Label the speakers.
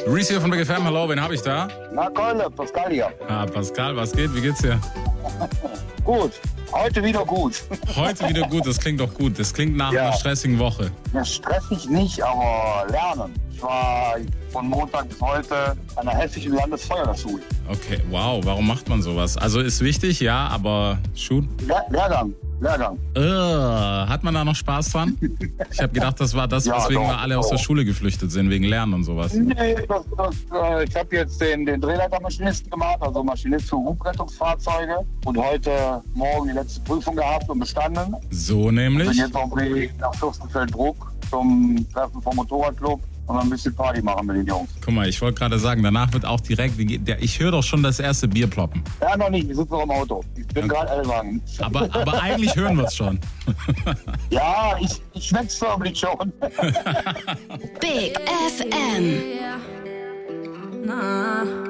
Speaker 1: Reese hier von Big FM, hallo, wen habe ich da?
Speaker 2: Na Keule, Pascal hier.
Speaker 1: Pascal, was geht? Wie geht's dir?
Speaker 2: Gut, heute wieder gut.
Speaker 1: Heute wieder gut, das klingt doch gut. Das klingt nach einer stressigen Woche.
Speaker 2: Ja, stressig nicht, aber lernen. Ich war von Montag bis heute an der Hessischen Landesfeuerwehrschule.
Speaker 1: Okay, wow, warum macht man sowas? Also ist wichtig, ja, aber Schule?
Speaker 2: Lehrgang.
Speaker 1: Hat man da noch Spaß dran? Ich habe gedacht, das war das, weswegen wir alle aus der Schule geflüchtet sind, wegen Lernen und sowas.
Speaker 2: Nee, ich habe jetzt den Drehleitermaschinisten gemacht, also Maschinist für Hubrettungsfahrzeuge. Und heute Morgen die letzte Prüfung gehabt und bestanden.
Speaker 1: So nämlich?
Speaker 2: Ich bin jetzt auf dem Weg nach Fürstenfeldbruck zum Treffen vom Motorradclub. Und ein bisschen Party machen mit den Jungs.
Speaker 1: Guck mal, ich wollte gerade sagen, danach wird auch direkt, ich höre doch schon das erste Bier ploppen.
Speaker 2: Ja, noch nicht, wir sitzen noch im Auto. Ich bin gerade L-Wagen.
Speaker 1: Aber eigentlich hören wir es schon.
Speaker 2: Ja, ich schmeck's förmlich schon.
Speaker 3: Big FM. Nah.